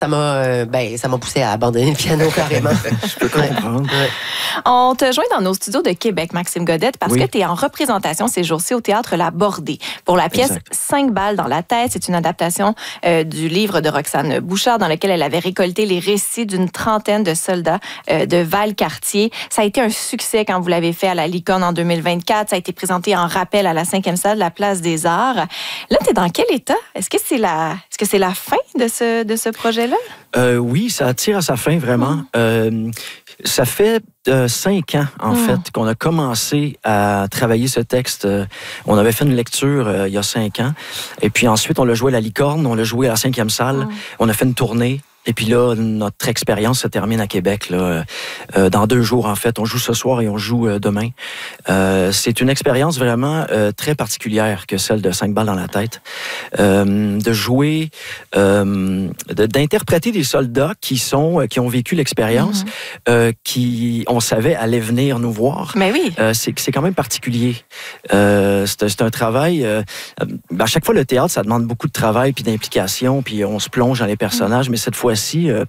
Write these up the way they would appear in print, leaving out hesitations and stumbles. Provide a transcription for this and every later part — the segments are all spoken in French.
Ça m'a poussé à abandonner le piano carrément. Je peux comprendre. Ouais. On te joint dans nos studios de Québec, Maxime Godette, parce Oui. que tu es en représentation ces jours-ci au Théâtre La Bordée. Pour la pièce Exact. 5 balles dans la tête, c'est une adaptation du livre de Roxane Bouchard dans lequel elle avait récolté les récits d'une trentaine de soldats de Valcartier. Ça a été un succès quand vous l'avez fait à la Licorne en 2024. Ça a été présenté en rappel à la 5e salle de la Place des Arts. Là, tu es dans quel état? Est-ce que c'est la fin de ce projet-là? Oui, ça tire à sa fin, vraiment. Ça fait 5 ans, en fait, qu'on a commencé à travailler ce texte. On avait fait une lecture il y a 5 ans. Et puis ensuite, on l'a joué à la Licorne, on l'a joué à la 5e salle. On a fait une tournée. Et puis là, notre expérience se termine à Québec. Là, dans 2 jours, en fait. On joue ce soir et on joue demain. C'est une expérience vraiment très particulière que celle de 5 balles dans la tête. De jouer, d'interpréter des soldats qui ont vécu l'expérience, qui, on savait, allaient venir nous voir. Mais oui. C'est quand même particulier. C'est un travail... à chaque fois, le théâtre, ça demande beaucoup de travail puis d'implication, puis on se plonge dans les personnages, mais cette fois-ci,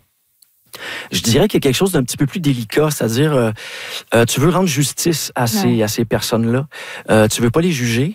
je dirais qu'il y a quelque chose d'un petit peu plus délicat, c'est-à-dire tu veux rendre justice à ces personnes-là. Tu veux pas les juger.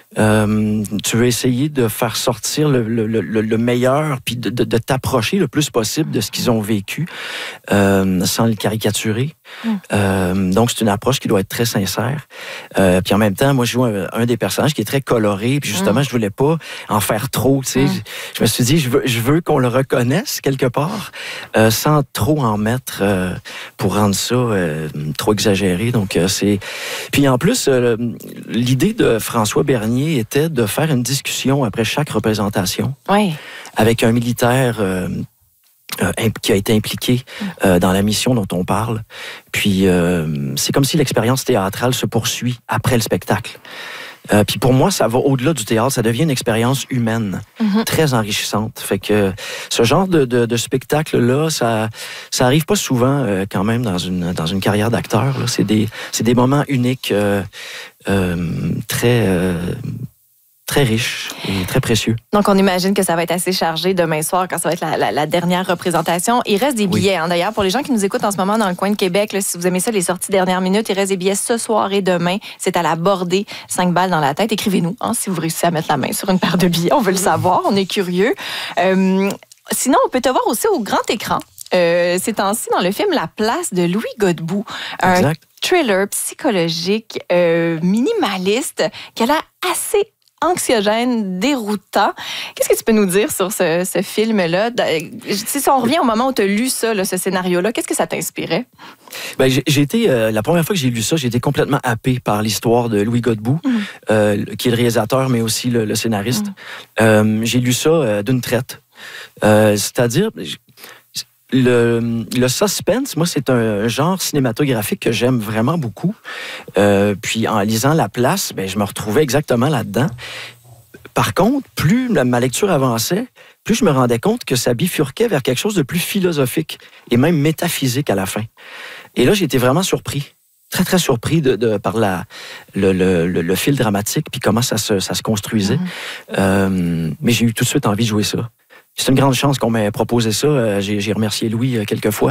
Tu veux essayer de faire sortir le meilleur, puis de t'approcher le plus possible de ce qu'ils ont vécu, sans le caricaturer. Donc, c'est une approche qui doit être très sincère. Puis en même temps, moi, je joue un des personnages qui est très coloré, puis justement, je voulais pas en faire trop, tu sais. Je me suis dit, je veux qu'on le reconnaisse quelque part, sans trop en mettre pour rendre ça trop exagéré. Donc, c'est... Puis en plus, l'idée de François Bernier était de faire une discussion après chaque représentation avec un militaire qui a été impliqué dans la mission dont on parle. Puis c'est comme si l'expérience théâtrale se poursuit après le spectacle. Puis pour moi, ça va au-delà du théâtre, ça devient une expérience humaine, très enrichissante. Fait que ce genre de spectacle-là, ça arrive pas souvent quand même dans une carrière d'acteur. C'est des moments uniques, très riche et très précieux. Donc, on imagine que ça va être assez chargé demain soir quand ça va être la dernière représentation. Il reste des billets, d'ailleurs, pour les gens qui nous écoutent en ce moment dans le coin de Québec, là, si vous aimez ça, les sorties dernière minute, il reste des billets ce soir et demain. C'est à la Bordée, 5 balles dans la tête. Écrivez-nous si vous réussissez à mettre la main sur une paire de billets. On veut le savoir, on est curieux. Sinon, on peut te voir aussi au grand écran. Ces temps-ci, dans le film La Place de Louis Godbout. Un thriller psychologique minimaliste qui a l'air assez anxiogène, déroutant. Qu'est-ce que tu peux nous dire sur ce film-là? Si on revient au moment où tu as lu ça, ce scénario-là, qu'est-ce que ça t'inspirait? Ben, j'ai été, la première fois que j'ai lu ça, j'ai été complètement happé par l'histoire de Louis Godbout, qui est le réalisateur, mais aussi le scénariste. J'ai lu ça d'une traite. C'est-à-dire... Le suspense, moi, c'est un genre cinématographique que j'aime vraiment beaucoup. Puis en lisant La Place, je me retrouvais exactement là-dedans. Par contre, plus ma lecture avançait, plus je me rendais compte que ça bifurquait vers quelque chose de plus philosophique et même métaphysique à la fin. Et là, j'ai été vraiment surpris. Très, très surpris par le fil dramatique puis comment ça se construisait. Mais j'ai eu tout de suite envie de jouer ça. C'est une grande chance qu'on m'ait proposé ça. J'ai remercié Louis quelques fois.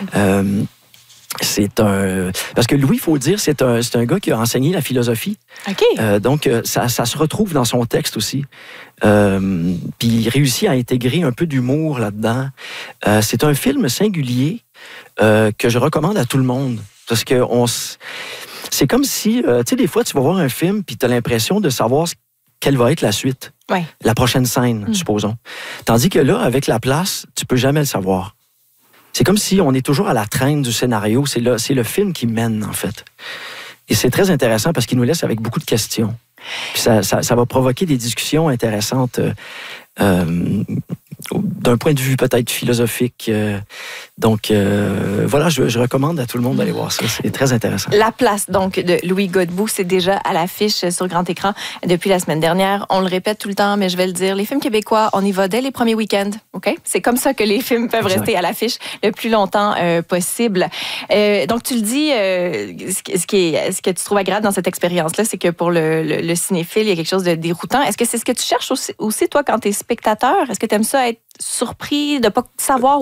Parce que Louis, il faut le dire, c'est un gars qui a enseigné la philosophie. Donc, ça se retrouve dans son texte aussi. Puis il réussit à intégrer un peu d'humour là-dedans. C'est un film singulier que je recommande à tout le monde. Parce que c'est comme si, tu sais, des fois, tu vas voir un film puis tu as l'impression de savoir quelle va être la suite. La prochaine scène, supposons. Tandis que là, avec La Place, tu peux jamais le savoir. C'est comme si on est toujours à la traîne du scénario. C'est le film qui mène, en fait. Et c'est très intéressant parce qu'il nous laisse avec beaucoup de questions. Puis ça va provoquer des discussions intéressantes d'un point de vue peut-être philosophique. Donc, voilà, je recommande à tout le monde d'aller voir ça. C'est très intéressant. La Place, donc, de Louis Godbout, c'est déjà à l'affiche sur grand écran depuis la semaine dernière. On le répète tout le temps, mais je vais le dire. Les films québécois, on y va dès les premiers week-ends. OK? C'est comme ça que les films peuvent rester à l'affiche le plus longtemps possible. Donc, tu le dis, ce que tu trouves agréable dans cette expérience-là, c'est que pour le cinéphile, il y a quelque chose de déroutant. Est-ce que c'est ce que tu cherches aussi toi, quand tu es spectateur? Est-ce que tu aimes ça être surpris de ne pas savoir